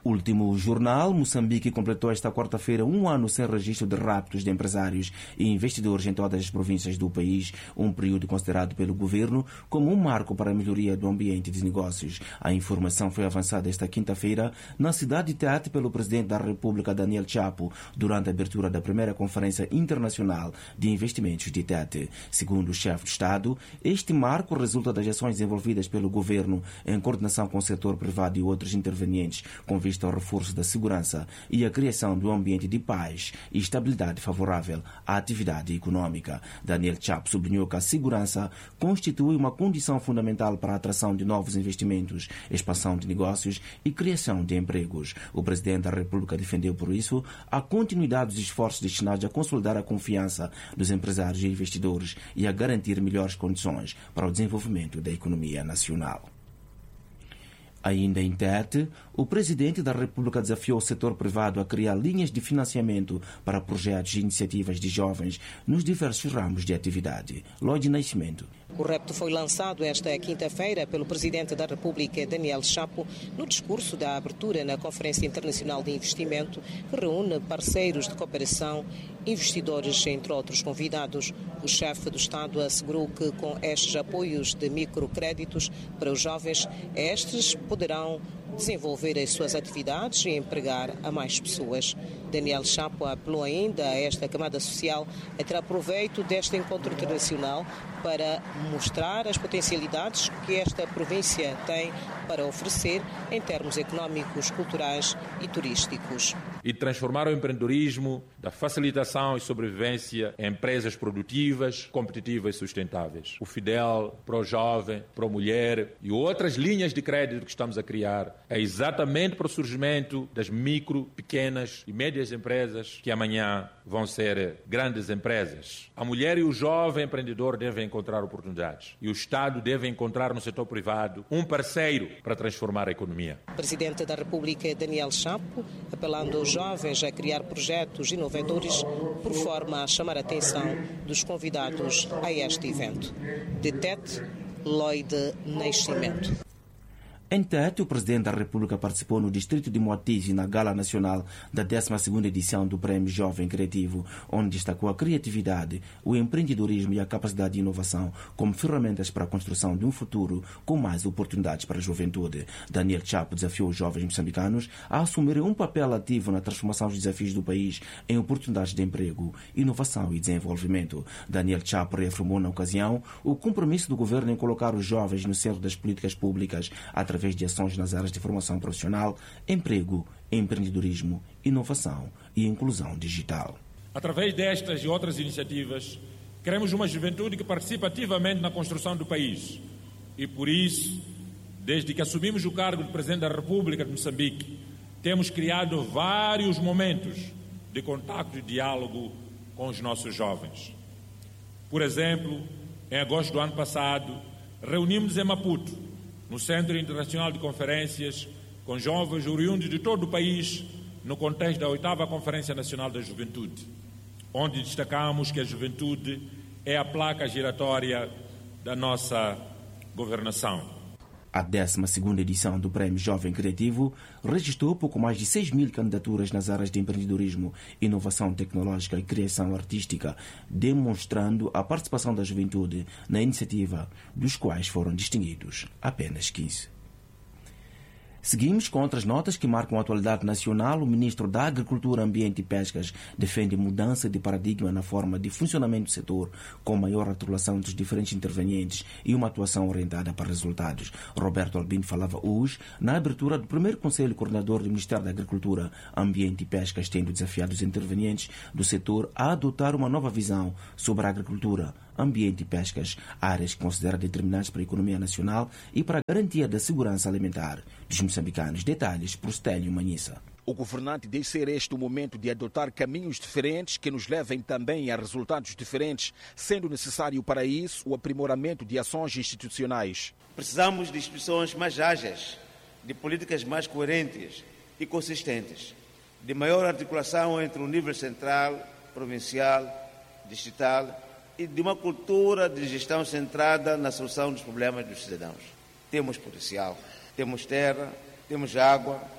Último jornal, Moçambique completou esta quarta-feira um ano sem registro de raptos de empresários e investidores em todas as províncias do país, um período considerado pelo governo como um marco para a melhoria do ambiente de negócios. A informação foi avançada esta quinta-feira na cidade de Tete pelo presidente da República, Daniel Chapo, durante a abertura da primeira Conferência Internacional de Investimentos de Tete. Segundo o chefe de Estado, este marco resulta das ações desenvolvidas pelo governo em coordenação com o setor privado e outros intervenientes, com vista ao reforço da segurança e a criação de um ambiente de paz e estabilidade favorável à atividade econômica. Daniel Chapo sublinhou que a segurança constitui uma condição fundamental para a atração de novos investimentos, expansão de negócios e criação de empregos. O presidente da República defendeu, por isso, a continuidade dos esforços destinados a consolidar a confiança dos empresários e investidores e a garantir melhores condições para o desenvolvimento da economia nacional. Ainda em Tete, o presidente da República desafiou o setor privado a criar linhas de financiamento para projetos e iniciativas de jovens nos diversos ramos de atividade. Lloyd Nascimento. O repto foi lançado esta quinta-feira pelo presidente da República, Daniel Chapo, no discurso da abertura na Conferência Internacional de Investimento, que reúne parceiros de cooperação, investidores, entre outros convidados. O chefe do Estado assegurou que, com estes apoios de microcréditos para os jovens, estes poderão desenvolver as suas atividades e empregar a mais pessoas. Daniel Chapo apelou ainda a esta camada social a ter proveito deste encontro internacional para mostrar as potencialidades que esta província tem para oferecer em termos económicos, culturais e turísticos. E transformar o empreendedorismo da facilitação e sobrevivência em empresas produtivas, competitivas e sustentáveis. O Fidel, Pro Jovem, Pro Mulher e outras linhas de crédito que estamos a criar é exatamente para o surgimento das micro, pequenas e médias empresas que amanhã vão ser grandes empresas. A mulher e o jovem empreendedor devem encontrar oportunidades e o Estado deve encontrar no setor privado um parceiro para transformar a economia. O presidente da República, Daniel Chapo, apelando aos jovens a criar projetos inovadores por forma a chamar a atenção dos convidados a este evento. De Tete, Lloyd Nascimento. Em Tete, o presidente da República participou no distrito de Moatize na Gala Nacional da 12ª edição do Prêmio Jovem Criativo, onde destacou a criatividade, o empreendedorismo e a capacidade de inovação como ferramentas para a construção de um futuro com mais oportunidades para a juventude. Daniel Chapo desafiou os jovens moçambicanos a assumirem um papel ativo na transformação dos desafios do país em oportunidades de emprego, inovação e desenvolvimento. Daniel Chapo reafirmou na ocasião o compromisso do governo em colocar os jovens no centro das políticas públicas através de ações nas áreas de formação profissional, emprego, empreendedorismo, inovação e inclusão digital. Através destas e outras iniciativas, queremos uma juventude que participe ativamente na construção do país. E por isso, desde que assumimos o cargo de Presidente da República de Moçambique, temos criado vários momentos de contacto e diálogo com os nossos jovens. Por exemplo, em agosto do ano passado, reunimos em Maputo, no Centro Internacional de Conferências, com jovens oriundos de todo o país, no contexto da 8ª Conferência Nacional da Juventude, onde destacamos que a juventude é a placa giratória da nossa governação. A 12ª edição do Prêmio Jovem Criativo registrou pouco mais de 6.000 candidaturas nas áreas de empreendedorismo, inovação tecnológica e criação artística, demonstrando a participação da juventude na iniciativa, dos quais foram distinguidos apenas 15. Seguimos com outras notas que marcam a atualidade nacional. O ministro da Agricultura, Ambiente e Pescas defende mudança de paradigma na forma de funcionamento do setor, com maior articulação dos diferentes intervenientes e uma atuação orientada para resultados. Roberto Albino falava hoje na abertura do primeiro Conselho Coordenador do Ministério da Agricultura, Ambiente e Pescas, tendo desafiado os intervenientes do setor a adotar uma nova visão sobre a agricultura, ambiente e pescas, áreas que considera determinantes para a economia nacional e para a garantia da segurança alimentar dos moçambicanos. Detalhes por Stélio Manhissa. O governante diz ser este o momento de adotar caminhos diferentes que nos levem também a resultados diferentes, sendo necessário para isso o aprimoramento de ações institucionais. Precisamos de instituições mais ágeis, de políticas mais coerentes e consistentes, de maior articulação entre o nível central, provincial, distrital e de uma cultura de gestão centrada na solução dos problemas dos cidadãos. Temos potencial, temos terra, temos água,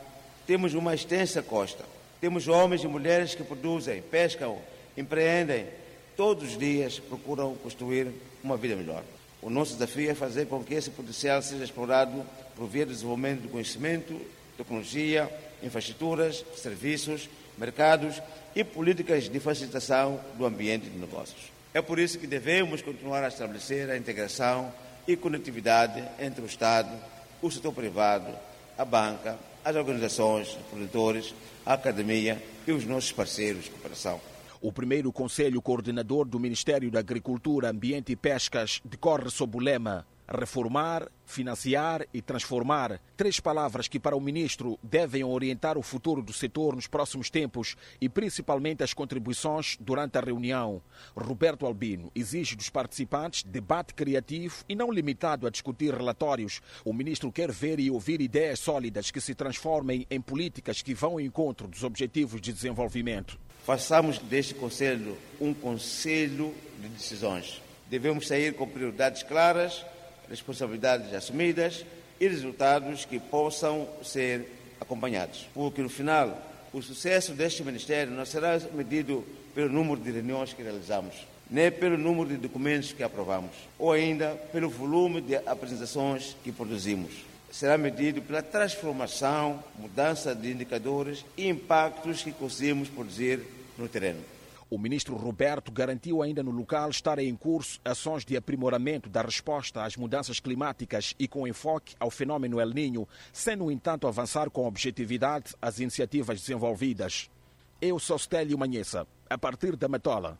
Temos uma extensa costa. Temos homens e mulheres que produzem, pescam, empreendem. Todos os dias procuram construir uma vida melhor. O nosso desafio é fazer com que esse potencial seja explorado por via do desenvolvimento do conhecimento, tecnologia, infraestruturas, serviços, mercados e políticas de facilitação do ambiente de negócios. É por isso que devemos continuar a estabelecer a integração e conectividade entre o Estado, o setor privado, a banca, as organizações, os produtores, a academia e os nossos parceiros de cooperação. O primeiro Conselho Coordenador do Ministério da Agricultura, Ambiente e Pescas decorre sob o lema reformar, financiar e transformar. 3 palavras que para o ministro devem orientar o futuro do setor nos próximos tempos e principalmente as contribuições durante a reunião. Roberto Albino exige dos participantes debate criativo e não limitado a discutir relatórios. O ministro quer ver e ouvir ideias sólidas que se transformem em políticas que vão ao encontro dos objetivos de desenvolvimento. Façamos deste Conselho um Conselho de decisões. Devemos sair com prioridades claras, responsabilidades assumidas e resultados que possam ser acompanhados. Porque, no final, o sucesso deste Ministério não será medido pelo número de reuniões que realizamos, nem pelo número de documentos que aprovamos, ou ainda pelo volume de apresentações que produzimos. Será medido pela transformação, mudança de indicadores e impactos que conseguimos produzir no terreno. O ministro Roberto garantiu ainda no local estar em curso ações de aprimoramento da resposta às mudanças climáticas e com enfoque ao fenômeno El Niño, sem, no entanto, avançar com objetividade as iniciativas desenvolvidas. Eu sou Stélio Manhessa, a partir da Matola.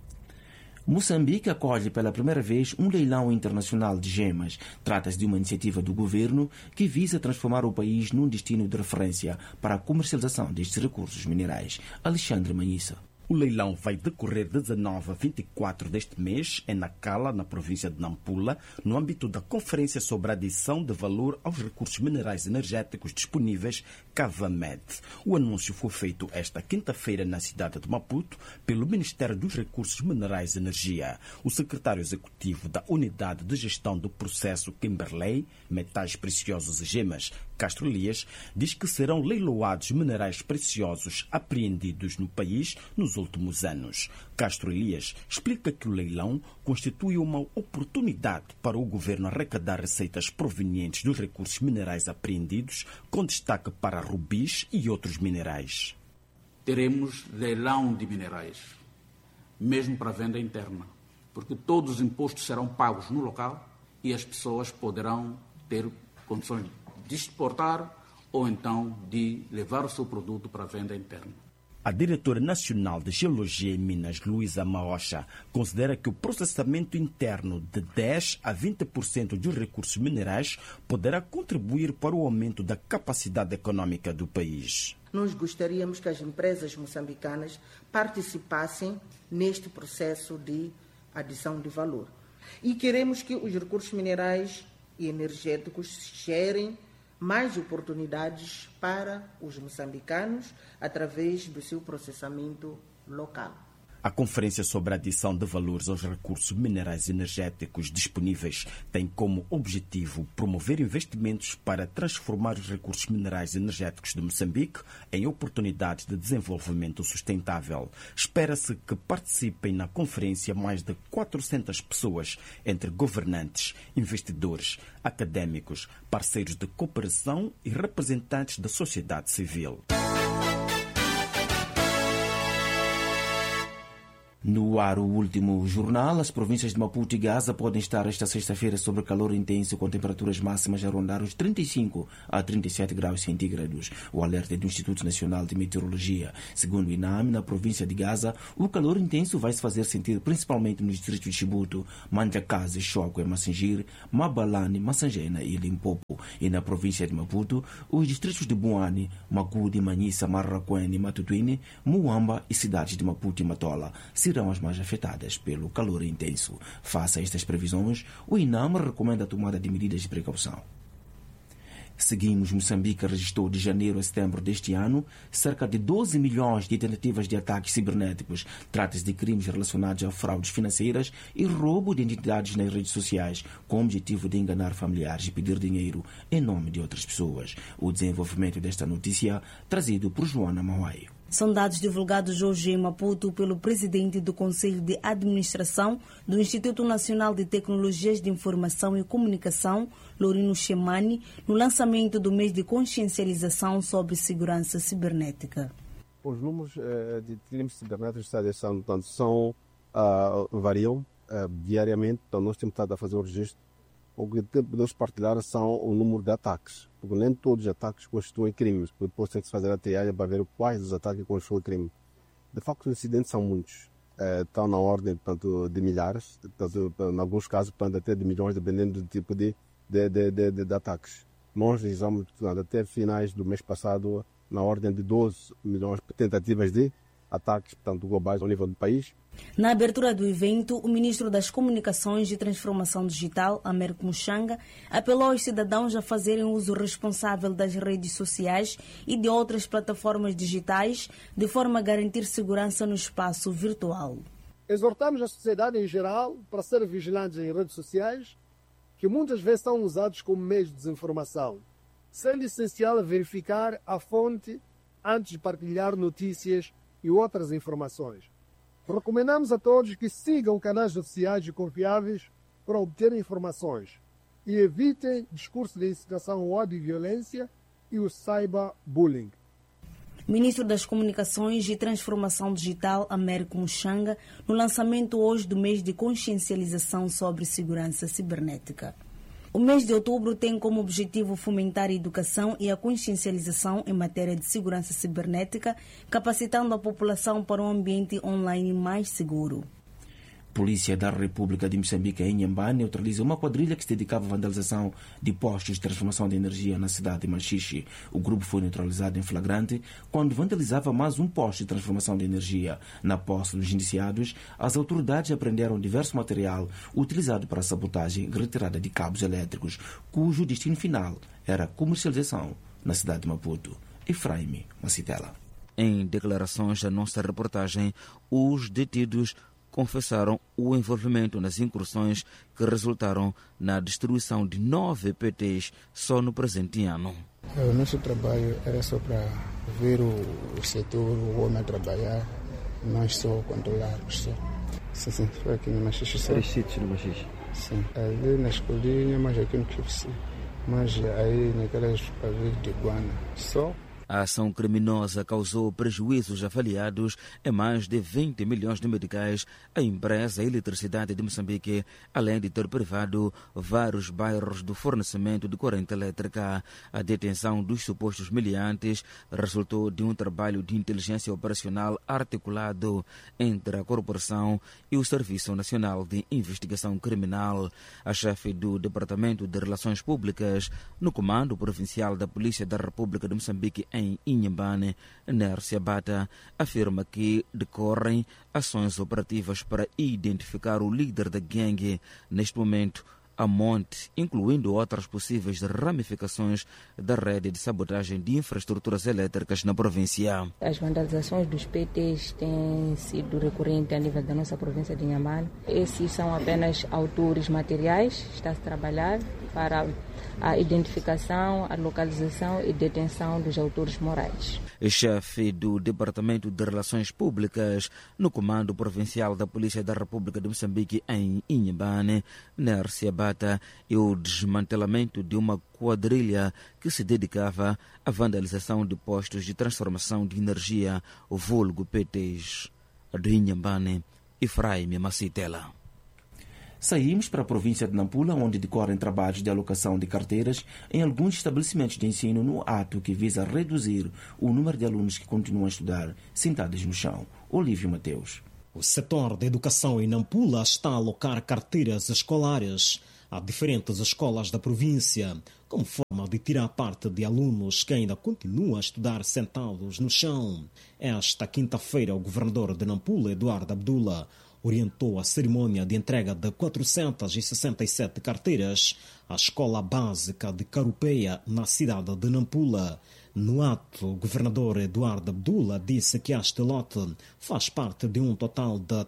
Moçambique acolhe pela primeira vez um leilão internacional de gemas. Trata-se de uma iniciativa do governo que visa transformar o país num destino de referência para a comercialização destes recursos minerais. Alexandre Manhissa. O leilão vai decorrer de 19 a 24 deste mês em Nacala, na província de Nampula, no âmbito da Conferência sobre a Adição de Valor aos Recursos Minerais Energéticos Disponíveis, CAVAMED. O anúncio foi feito esta quinta-feira na cidade de Maputo pelo Ministério dos Recursos Minerais e Energia. O secretário executivo da Unidade de Gestão do Processo Kimberley, Metais Preciosos e Gemas, Castro Elias, diz que serão leiloados minerais preciosos apreendidos no país nos últimos anos. Castro Elias explica que o leilão constitui uma oportunidade para o governo arrecadar receitas provenientes dos recursos minerais apreendidos, com destaque para rubis e outros minerais. Teremos leilão de minerais, mesmo para venda interna, porque todos os impostos serão pagos no local e as pessoas poderão ter condições de exportar ou então de levar o seu produto para a venda interna. A diretora nacional de Geologia e Minas, Luísa Maocha, considera que o processamento interno de 10% a 20% dos recursos minerais poderá contribuir para o aumento da capacidade econômica do país. Nós gostaríamos que as empresas moçambicanas participassem neste processo de adição de valor. E queremos que os recursos minerais e energéticos gerem mais oportunidades para os moçambicanos através do seu processamento local. A Conferência sobre a Adição de Valores aos Recursos Minerais Energéticos Disponíveis tem como objetivo promover investimentos para transformar os recursos minerais energéticos de Moçambique em oportunidades de desenvolvimento sustentável. Espera-se que participem na conferência mais de 400 pessoas, entre governantes, investidores, académicos, parceiros de cooperação e representantes da sociedade civil. No ar, o último jornal, as províncias de Maputo e Gaza podem estar esta sexta-feira sob calor intenso com temperaturas máximas a rondar os 35 a 37 graus centígrados. O alerta é do Instituto Nacional de Meteorologia. Segundo o INAM, na província de Gaza, o calor intenso vai se fazer sentir principalmente nos distritos de Chibuto, Manjakaze, Choco e Massingir, Mabalane, Massangena e Limpopo. E na província de Maputo, os distritos de Buane, Magude, Manhissa, Marraquene, Matutuine, Muamba e cidades de Maputo e Matola serão as mais afetadas pelo calor intenso. Face a estas previsões, o INAM recomenda a tomada de medidas de precaução. Seguimos, Moçambique registrou de janeiro a setembro deste ano cerca de 12 milhões de tentativas de ataques cibernéticos. Trata-se de crimes relacionados a fraudes financeiras e roubo de identidades nas redes sociais, com o objetivo de enganar familiares e pedir dinheiro em nome de outras pessoas. O desenvolvimento desta notícia trazido por Joana Mauai. São dados divulgados hoje em Maputo pelo presidente do Conselho de Administração do Instituto Nacional de Tecnologias de Informação e Comunicação, Lorino Chemani, no lançamento do mês de consciencialização sobre segurança cibernética. Os números de crimes cibernéticos variam diariamente, então nós temos estado a fazer o registro. O que podemos partilhar são o número de ataques, porque nem todos os ataques constituem crimes, depois tem que se fazer a triagem para ver quais os ataques constituem crime. De facto, os incidentes são muitos, estão na ordem portanto, de milhares, portanto, em alguns casos portanto, até de milhões, dependendo do tipo de ataques. Nós realizamos até finais do mês passado na ordem de 12 milhões de tentativas de ataques portanto, globais ao nível do país. Na abertura do evento, o ministro das Comunicações e Transformação Digital, Américo Muchanga, apelou aos cidadãos a fazerem uso responsável das redes sociais e de outras plataformas digitais, de forma a garantir segurança no espaço virtual. Exortamos a sociedade em geral para ser vigilantes em redes sociais, que muitas vezes são usados como meios de desinformação, sendo essencial verificar a fonte antes de partilhar notícias e outras informações. Recomendamos a todos que sigam canais oficiais e confiáveis para obter informações e evitem discurso de incitação ao ódio e violência e o cyberbullying. Ministro das Comunicações e Transformação Digital, Américo Muchanga, no lançamento hoje do mês de consciencialização sobre segurança cibernética. O mês de outubro tem como objetivo fomentar a educação e a consciencialização em matéria de segurança cibernética, capacitando a população para um ambiente online mais seguro. Polícia da República de Moçambique, em Inhambane, neutraliza uma quadrilha que se dedicava à vandalização de postos de transformação de energia na cidade de Machixe. O grupo foi neutralizado em flagrante quando vandalizava mais um posto de transformação de energia. Na posse dos indiciados, as autoridades apreenderam diverso material utilizado para a sabotagem e retirada de cabos elétricos, cujo destino final era a comercialização na cidade de Maputo. Efraime Macitela. Em declarações à nossa reportagem, os detidos confessaram o envolvimento nas incursões que resultaram na destruição de 9 PTs só no presente ano. O nosso trabalho era só para ver o setor, o homem a trabalhar, não só controlar. Sim, foi aqui no Machixe. 3 sítios no Machixe? Sim, ali na escolinha, mas aqui no QFC. Mas aí naquelas pavilhas de Guana, só. A ação criminosa causou prejuízos avaliados em mais de 20 milhões de meticais à empresa Eletricidade de Moçambique, além de ter privado vários bairros do fornecimento de corrente elétrica. A detenção dos supostos meliantes resultou de um trabalho de inteligência operacional articulado entre a corporação e o Serviço Nacional de Investigação Criminal. A chefe do Departamento de Relações Públicas no Comando Provincial da Polícia da República de Moçambique em Inhambane, Nércia Bata, afirma que decorrem ações operativas para identificar o líder da gangue. Neste momento, a monte, incluindo outras possíveis ramificações da rede de sabotagem de infraestruturas elétricas na província. As vandalizações dos PTs têm sido recorrentes a nível da nossa província de Inhambane. Esses são apenas autores materiais, está-se a trabalhar para a identificação, a localização e detenção dos autores morais. Chefe do Departamento de Relações Públicas no Comando Provincial da Polícia da República de Moçambique em Inhambane, Nércia Bata, e o desmantelamento de uma quadrilha que se dedicava à vandalização de postos de transformação de energia, o vulgo PTs. De Inhambane, Efraime Macitela. Saímos para a província de Nampula, onde decorrem trabalhos de alocação de carteiras em alguns estabelecimentos de ensino no ato que visa reduzir o número de alunos que continuam a estudar sentados no chão. Olívio Mateus. O setor da educação em Nampula está a alocar carteiras escolares a diferentes escolas da província, como forma de tirar parte de alunos que ainda continuam a estudar sentados no chão. Esta quinta-feira, o governador de Nampula, Eduardo Abdullah, orientou a cerimônia de entrega de 467 carteiras à Escola Básica de Carupeia, na cidade de Nampula. No ato, o governador Eduardo Abdullah disse que este lote faz parte de um total de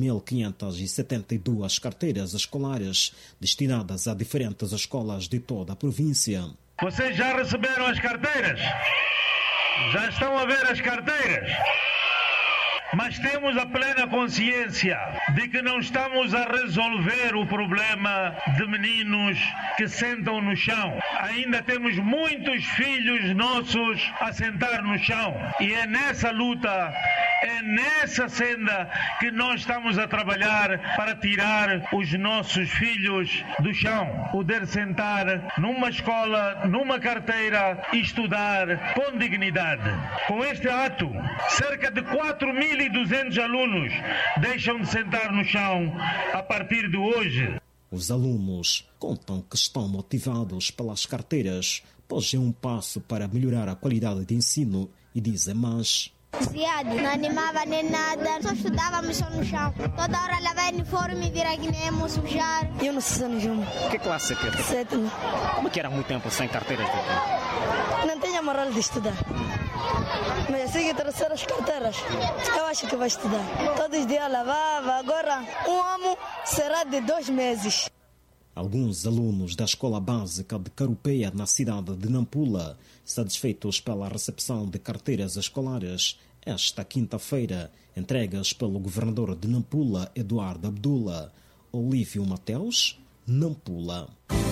3.572 carteiras escolares destinadas a diferentes escolas de toda a província. Vocês já receberam as carteiras? Já estão a ver as carteiras? Mas temos a plena consciência de que não estamos a resolver o problema de meninos que sentam no chão. Ainda temos muitos filhos nossos a sentar no chão. E é nessa luta, é nessa senda que nós estamos a trabalhar para tirar os nossos filhos do chão. Poder sentar numa escola, numa carteira e estudar com dignidade. Com este ato, cerca de 4.200 alunos deixam de sentar no chão a partir de hoje. Os alunos contam que estão motivados pelas carteiras, pois é um passo para melhorar a qualidade de ensino e dizem mais. Não animava nem nada, só estudávamos só no chão. Toda hora lavava uniforme e vir aqui mesmo sujar. Eu não sei nenhum. Que classe é que é? Sétimo. Como que era muito tempo sem carteiras? Não tenho a moral de estudar. Mas assim que trouxeram as carteiras, eu acho que vai estudar. Todos os dias lavava, agora um ano será de 2 meses. Alguns alunos da Escola Básica de Carupeia, na cidade de Nampula, satisfeitos pela recepção de carteiras escolares, esta quinta-feira, entregas pelo governador de Nampula, Eduardo Abdullah. Olívio Mateus, Nampula.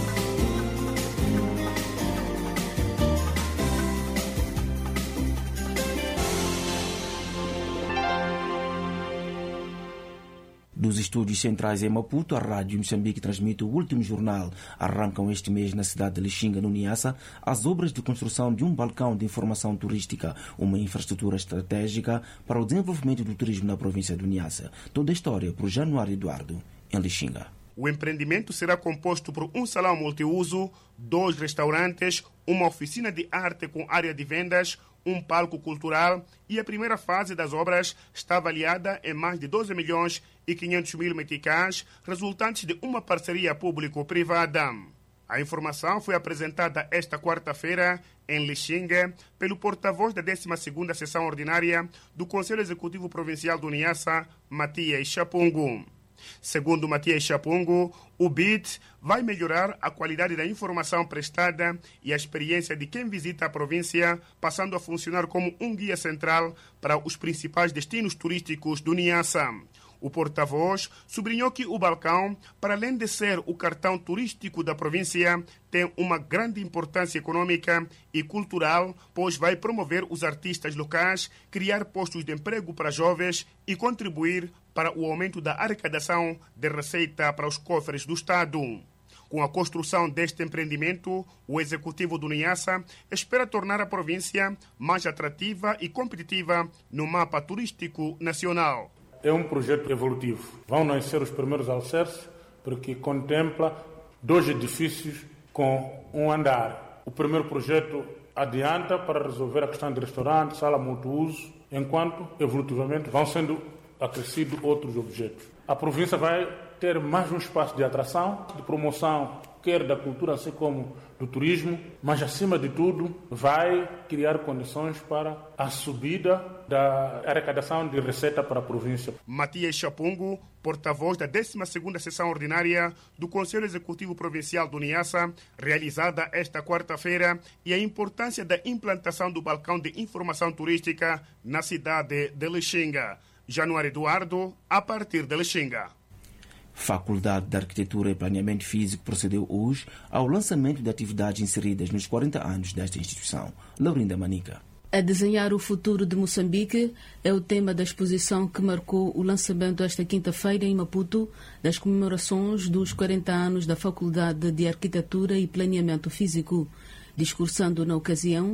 Dos estúdios centrais em Maputo, a Rádio Moçambique transmite o último jornal. Arrancam este mês na cidade de Lixinga, no Niassa, as obras de construção de um balcão de informação turística, uma infraestrutura estratégica para o desenvolvimento do turismo na província do Niassa. Toda a história por Januário Eduardo, em Lixinga. O empreendimento será composto por um salão multiuso, 2 restaurantes, uma oficina de arte com área de vendas, um palco cultural e a primeira fase das obras está avaliada em mais de 12 milhões e 500 mil meticais, resultantes de uma parceria público-privada. A informação foi apresentada esta quarta-feira em Lixinga pelo porta-voz da 12ª Sessão Ordinária do Conselho Executivo Provincial do Niassa, Matias Chapungo. Segundo Matias Chapungo, o BIT vai melhorar a qualidade da informação prestada e a experiência de quem visita a província, passando a funcionar como um guia central para os principais destinos turísticos do Niassa. O porta-voz sublinhou que o balcão, para além de ser o cartão turístico da província, tem uma grande importância econômica e cultural, pois vai promover os artistas locais, criar postos de emprego para jovens e contribuir para o aumento da arrecadação de receita para os cofres do Estado. Com a construção deste empreendimento, o Executivo do Niassa espera tornar a província mais atrativa e competitiva no mapa turístico nacional. É um projeto evolutivo. Vão nascer os primeiros alicerces, porque contempla 2 edifícios com um andar. O primeiro projeto adianta para resolver a questão de restaurante, sala multiuso, enquanto, evolutivamente, vão sendo acrescidos outros objetos. A província vai ter mais um espaço de atração, de promoção, quer da cultura, assim como do turismo, mas, acima de tudo, vai criar condições para a subida da arrecadação de receita para a província. Matias Chapungo, porta-voz da 12ª Sessão Ordinária do Conselho Executivo Provincial do Niassa, realizada esta quarta-feira, e a importância da implantação do balcão de informação turística na cidade de Lixinga. Januário Eduardo, a partir de Lixinga. Faculdade de Arquitetura e Planeamento Físico procedeu hoje ao lançamento de atividades inseridas nos 40 anos desta instituição. Laurinda Manica. A desenhar o futuro de Moçambique é o tema da exposição que marcou o lançamento esta quinta-feira em Maputo das comemorações dos 40 anos da Faculdade de Arquitetura e Planeamento Físico. Discursando na ocasião,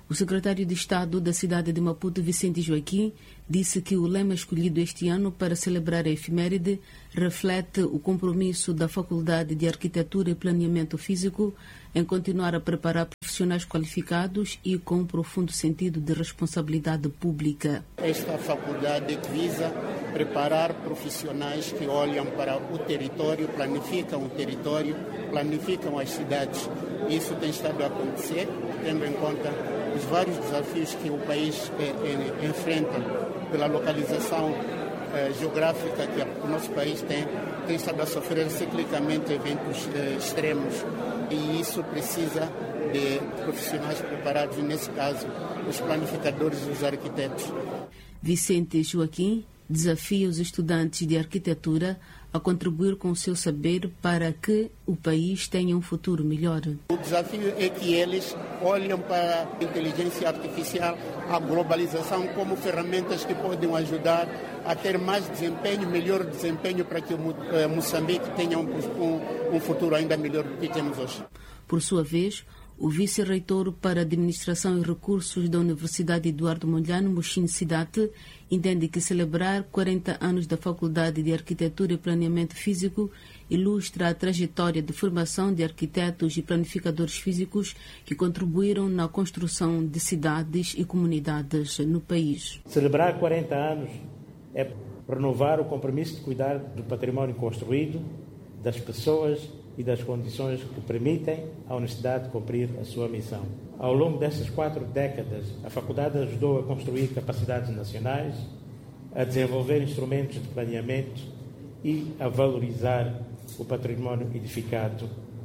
O secretário de Estado da cidade de Maputo, Vicente Joaquim, disse que o lema escolhido este ano para celebrar a efeméride reflete o compromisso da Faculdade de Arquitetura e Planeamento Físico em continuar a preparar profissionais qualificados e com profundo sentido de responsabilidade pública. Esta faculdade visa preparar profissionais que olham para o território, planificam o território, planificam as cidades. Isso tem estado a acontecer, tendo em conta os vários desafios que o país enfrenta pela localização geográfica que o nosso país tem estado a sofrer ciclicamente eventos extremos, e isso precisa de profissionais preparados, e nesse caso os planificadores e os arquitetos. Vicente Joaquim desafia os estudantes de arquitetura a contribuir com o seu saber para que o país tenha um futuro melhor. O desafio é que eles olhem para a inteligência artificial, a globalização como ferramentas que podem ajudar a ter mais desempenho, melhor desempenho, para que o Moçambique tenha um futuro ainda melhor do que temos hoje. Por sua vez, o vice-reitor para Administração e Recursos da Universidade Eduardo Mondlane, Muxin Sidate, entende que celebrar 40 anos da Faculdade de Arquitetura e Planeamento Físico ilustra a trajetória de formação de arquitetos e planificadores físicos que contribuíram na construção de cidades e comunidades no país. Celebrar 40 anos é renovar o compromisso de cuidar do património construído, das pessoas e das condições que permitem à Universidade cumprir a sua missão. Ao longo dessas 4 décadas, a Faculdade ajudou a construir capacidades nacionais, a desenvolver instrumentos de planeamento e a valorizar o património edificado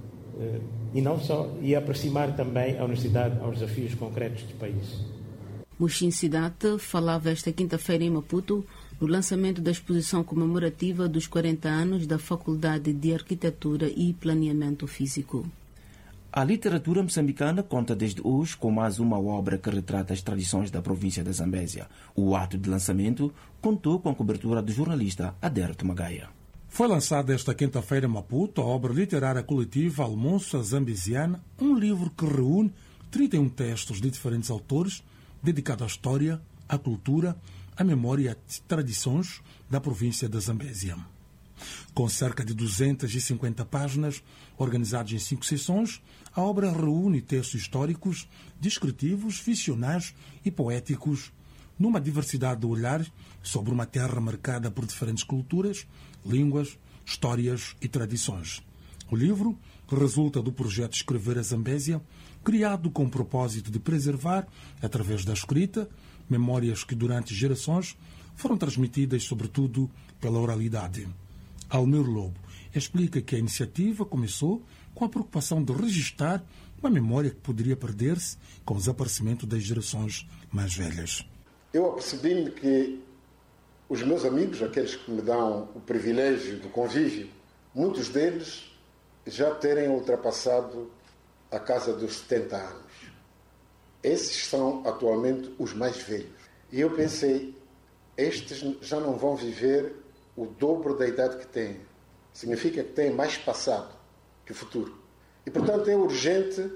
e aproximar também a Universidade aos desafios concretos do país. Muxin Sidate falava esta quinta-feira em Maputo no lançamento da exposição comemorativa dos 40 anos da Faculdade de Arquitetura e Planeamento Físico. A literatura moçambicana conta desde hoje com mais uma obra que retrata as tradições da província da Zambésia. O ato de lançamento contou com a cobertura do jornalista Aderto Magaia. Foi lançada esta quinta-feira em Maputo a obra literária coletiva Almoço Zambesiana, um livro que reúne 31 textos de diferentes autores dedicados à história, à cultura, à memória e às tradições da província da Zambésia. Com cerca de 250 páginas, organizadas em 5 seções, a obra reúne textos históricos, descritivos, ficcionais e poéticos, numa diversidade de olhares sobre uma terra marcada por diferentes culturas, línguas, histórias e tradições. O livro resulta do projeto Escrever a Zambésia, criado com o propósito de preservar, através da escrita, memórias que durante gerações foram transmitidas sobretudo pela oralidade. Almir Lobo explica que a iniciativa começou com a preocupação de registrar uma memória que poderia perder-se com o desaparecimento das gerações mais velhas. Eu apercebi-me que os meus amigos, aqueles que me dão o privilégio do convívio, muitos deles já terem ultrapassado a casa dos 70 anos. Esses são atualmente os mais velhos. E eu pensei, estes já não vão viver o dobro da idade que têm. Significa que têm mais passado que futuro. E, portanto, é urgente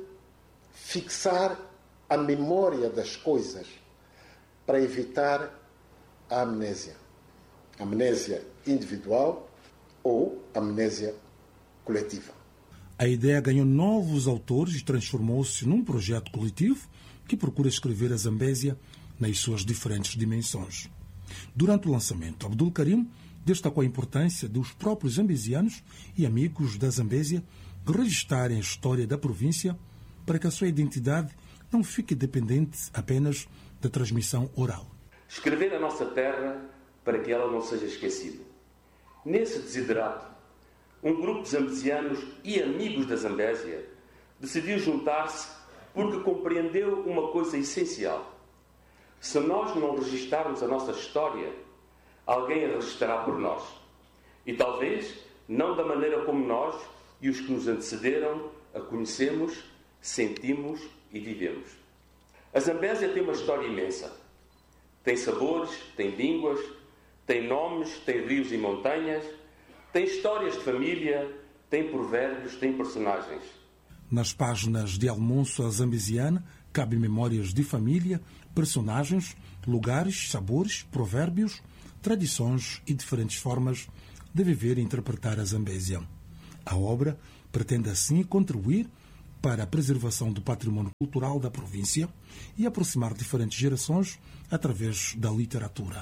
fixar a memória das coisas para evitar a amnésia. Amnésia individual ou amnésia coletiva. A ideia ganhou novos autores e transformou-se num projeto coletivo que procura escrever a Zambésia nas suas diferentes dimensões. Durante o lançamento, Abdul Karim destacou a importância dos próprios zambesianos e amigos da Zambésia registarem a história da província para que a sua identidade não fique dependente apenas da transmissão oral. Escrever a nossa terra para que ela não seja esquecida. Nesse desiderato, um grupo de zambesianos e amigos da Zambésia decidiu juntar-se porque compreendeu uma coisa essencial. Se nós não registarmos a nossa história, alguém a registará por nós. E talvez não da maneira como nós e os que nos antecederam a conhecemos, sentimos e vivemos. A Zambésia tem uma história imensa. Tem sabores, tem línguas, tem nomes, tem rios e montanhas, tem histórias de família, tem provérbios, tem personagens. Nas páginas de Almoço Zambesiana, Cabe memórias de família, personagens, lugares, sabores, provérbios, tradições e diferentes formas de viver e interpretar a Zambésia. A obra pretende assim contribuir para a preservação do patrimônio cultural da província e aproximar diferentes gerações através da literatura.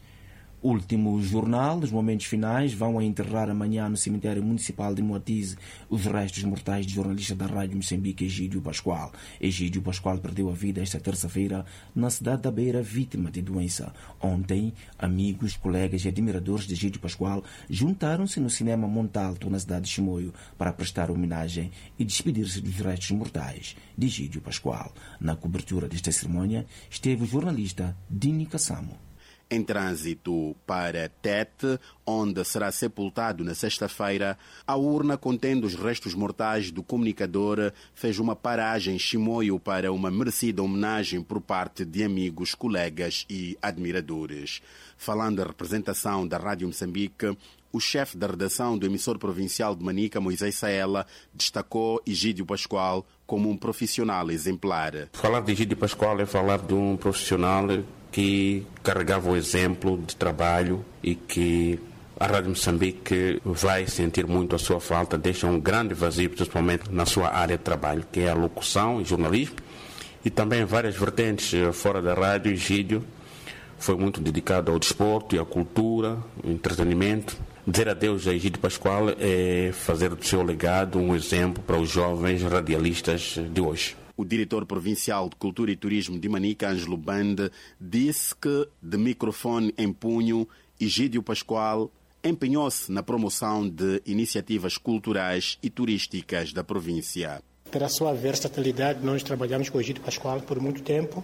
Último jornal, os momentos finais vão a enterrar amanhã no cemitério municipal de Moatize os restos mortais do jornalista da Rádio Moçambique, Egídio Pascoal. Egídio Pascoal perdeu a vida esta terça-feira na cidade da Beira, vítima de doença. Ontem, amigos, colegas e admiradores de Egídio Pascoal juntaram-se no cinema Montalto, na cidade de Chimoio, para prestar homenagem e despedir-se dos restos mortais de Egídio Pascoal. Na cobertura desta cerimônia esteve o jornalista Dini Kassamo. Em trânsito para Tete, onde será sepultado na sexta-feira, a urna contendo os restos mortais do comunicador fez uma paragem em Chimoio para uma merecida homenagem por parte de amigos, colegas e admiradores. Falando em representação da Rádio Moçambique, o chefe da redação do emissor provincial de Manica, Moisés Saela, destacou Egídio Pascoal como um profissional exemplar. Falar de Egídio Pascoal é falar de um profissional que carregava o exemplo de trabalho e que a Rádio Moçambique vai sentir muito a sua falta, deixa um grande vazio, principalmente na sua área de trabalho, que é a locução e jornalismo, e também várias vertentes fora da rádio. Egídio foi muito dedicado ao desporto e à cultura, ao entretenimento. Dizer adeus a Egídio Pascoal é fazer do seu legado um exemplo para os jovens radialistas de hoje. O diretor provincial de Cultura e Turismo de Manica, Ângelo Bande, disse que, de microfone em punho, Egídio Pascoal empenhou-se na promoção de iniciativas culturais e turísticas da província. Pela sua versatilidade, nós trabalhamos com o Egídio Pascoal por muito tempo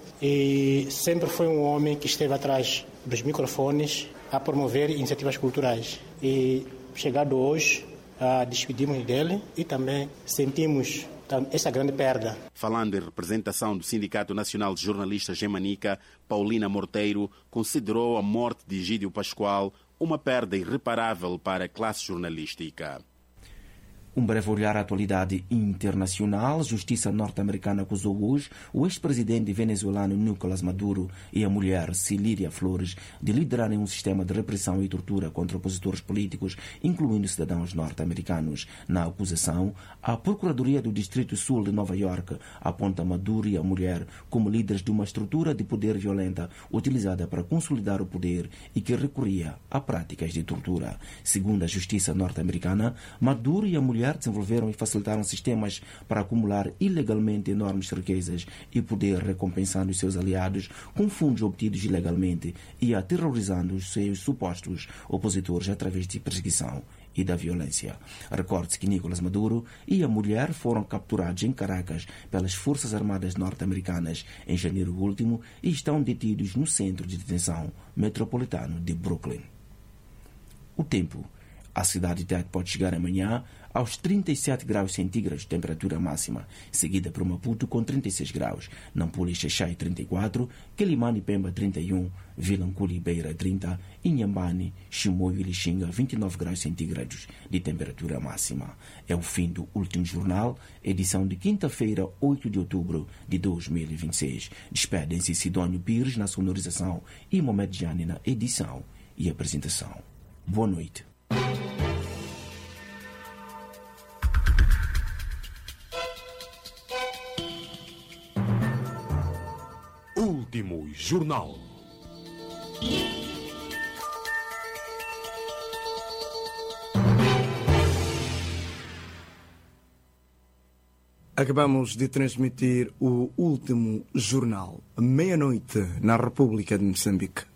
e sempre foi um homem que esteve atrás dos microfones a promover iniciativas culturais. E chegado hoje, despedimos dele e também sentimos essa grande perda. Falando em representação do Sindicato Nacional de Jornalistas em Manica, Paulina Morteiro considerou a morte de Egídio Pascoal uma perda irreparável para a classe jornalística. Um breve olhar à atualidade internacional. Justiça norte-americana acusou hoje o ex-presidente venezuelano Nicolás Maduro e a mulher Cilia Flores de liderarem um sistema de repressão e tortura contra opositores políticos, incluindo cidadãos norte-americanos. Na acusação, a Procuradoria do Distrito Sul de Nova York aponta Maduro e a mulher como líderes de uma estrutura de poder violenta utilizada para consolidar o poder e que recorria a práticas de tortura. Segundo a Justiça norte-americana, Maduro e a mulher desenvolveram e facilitaram sistemas para acumular ilegalmente enormes riquezas e poder, recompensando os seus aliados com fundos obtidos ilegalmente e aterrorizando os seus supostos opositores através de perseguição e da violência. Recorde-se que Nicolás Maduro e a mulher foram capturados em Caracas pelas Forças Armadas norte-americanas em janeiro último e estão detidos no centro de detenção metropolitano de Brooklyn. O tempo. A cidade de Tete pode chegar amanhã aos 37 graus centígrados de temperatura máxima, seguida por Maputo com 36 graus, Nampula e Xaixai 34, Quelimane e Pemba 31, Vilanculo e Beira 30, Inhambane, Chimoio e Lixinga 29 graus centígrados de temperatura máxima. É o fim do último jornal, edição de quinta-feira, 8 de outubro de 2026. Despedem-se Sidónio Pires na sonorização e Mohamed Jani na edição e apresentação. Boa noite. Último jornal. Acabamos de transmitir o último jornal, meia-noite, na República de Moçambique.